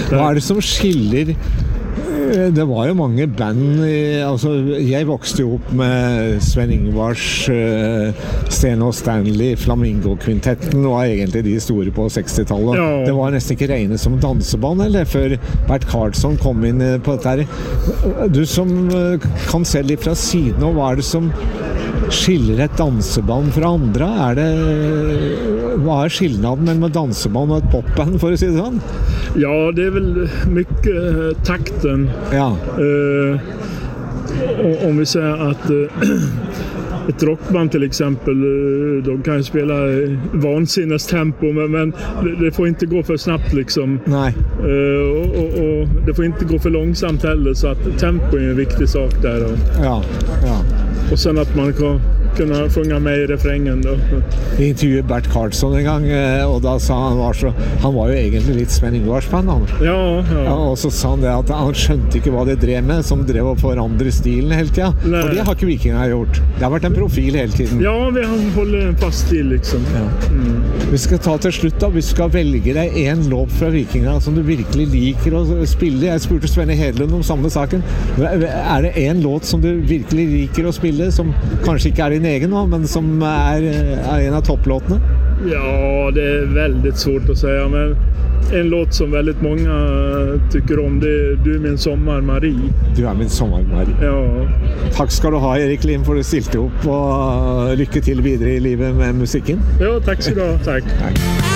Hva det som skiller? Det var jo mange band, altså jeg vokste jo opp med Sven Ingvars, Sten og Stanley, Flamingo-kvintetten var egentlig de store på 60-tallet. Ja. Det var nesten ikke regnet som danseband, eller før Bert Karlsson kom inn på dette her. Du som kan se litt fra siden, og hva det som skiller et danseband fra andre? Hva skillnaden mellom et danseband og et popband, for å si det sånn? Ja, det väl mycket takten. Ja. Om vi säger att ett rockband till exempel, de kan ju spela vansinnes tempo, men det får inte gå för snabbt liksom. Nej. Och det får inte gå för långsamt heller, så att tempo är en viktig sak där. Ja, ja. Och sen att man kan kunna sjunga med i refrängen då. Vi intervjuet Bert Karlsson en gang, og da sa han var jo egentlig litt Sven Ingvars-fan, han. Ja. Og så sa han det at han skjønte ikke hva de drev med, som drev å forandre stilen hele tiden. Nej. For det har ikke Vikinga gjort. Det har vært en profil hele tiden. Ja, vi håller en fast stil liksom. Ja. Vi skal ta til slutt da, vi skal velge deg en låt fra Vikinga som du virkelig liker å spille. Jeg spurte Svenne Hedlund om samme saken. Det en låt som du virkelig liker å spille, som kanskje ikke din egen nå, men som en av topplåtene? Ja, det väldigt svårt att säga, men en låt som väldigt många tycker om, det är Du min sommar Marie. Du min sommar Marie. Ja. Takk skal du ha, Erik Lim, for du stilte opp, og lykke til videre i livet med musikken. Ja, tack så du ha. Tack.